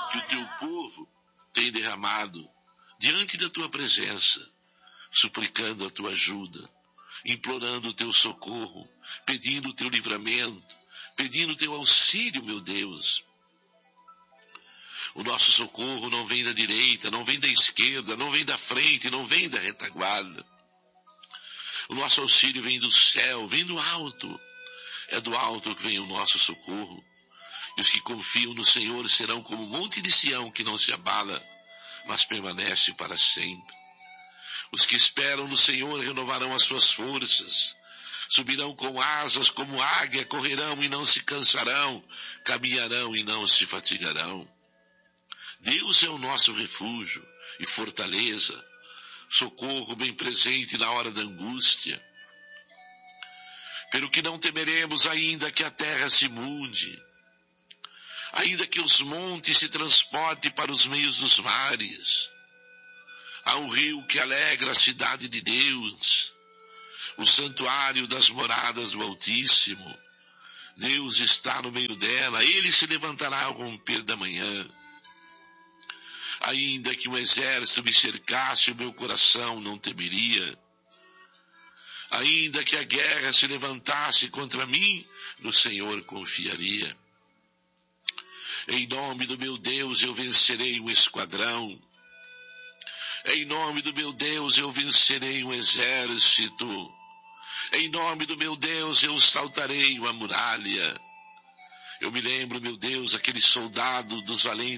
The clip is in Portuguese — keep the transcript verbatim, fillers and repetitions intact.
que o teu povo tem derramado diante da tua presença, suplicando a tua ajuda, implorando o teu socorro, pedindo o teu livramento, pedindo o teu auxílio, meu Deus. O nosso socorro não vem da direita, não vem da esquerda, não vem da frente, não vem da retaguarda. O nosso auxílio vem do céu, vem do alto. É do alto que vem o nosso socorro. E os que confiam no Senhor serão como o monte de Sião, que não se abala, mas permanece para sempre. Os que esperam no Senhor renovarão as suas forças. Subirão com asas como águia, correrão e não se cansarão, caminharão e não se fatigarão. Deus é o nosso refúgio e fortaleza, socorro bem presente na hora da angústia. Pelo que não temeremos, ainda que a terra se mude, ainda que os montes se transportem para os meios dos mares. Há um rio que alegra a cidade de Deus, o santuário das moradas do Altíssimo. Deus está no meio dela, ele se levantará ao romper da manhã. Ainda que um exército me cercasse, o meu coração não temeria. Ainda que a guerra se levantasse contra mim, no Senhor confiaria. Em nome do meu Deus eu vencerei um esquadrão. Em nome do meu Deus eu vencerei um exército. Em nome do meu Deus eu saltarei uma muralha. Eu me lembro, meu Deus, aquele soldado dos valentes